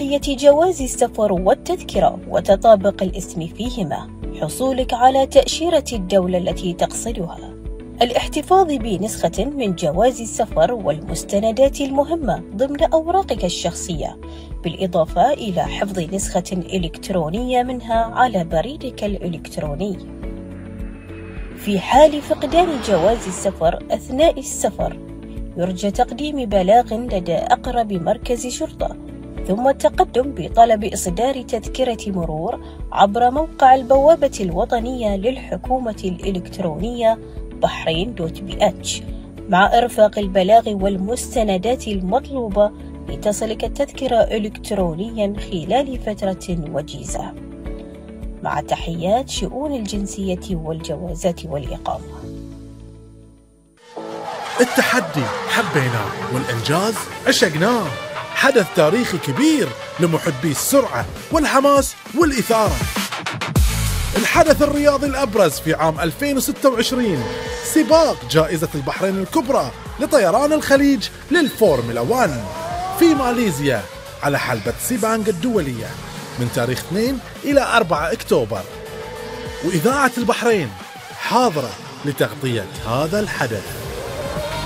صلاحية جواز السفر والتذكرة وتطابق الاسم فيهما، حصولك على تأشيرة الدولة التي تقصدها، الاحتفاظ بنسخة من جواز السفر والمستندات المهمة ضمن أوراقك الشخصية، بالإضافة إلى حفظ نسخة إلكترونية منها على بريدك الإلكتروني. في حال فقدان جواز السفر أثناء السفر، يرجى تقديم بلاغ لدى أقرب مركز شرطة، ثم التقدم بطلب إصدار تذكرة مرور عبر موقع البوابة الوطنية للحكومة الإلكترونية بحرين.bh مع إرفاق البلاغ والمستندات المطلوبة لتصلك التذكرة إلكترونيا خلال فترة وجيزة. مع تحيات شؤون الجنسية والجوازات والإقامة. التحدي حبيناه والإنجاز عشقناه، حدث تاريخي كبير لمحبي السرعة والحماس والإثارة. الحدث الرياضي الأبرز في عام 2026 سباق جائزة البحرين الكبرى لطيران الخليج للفورمولا 1 في ماليزيا على حلبة سيبانغ الدولية من تاريخ 2 إلى 4 أكتوبر، وإذاعة البحرين حاضرة لتغطية هذا الحدث.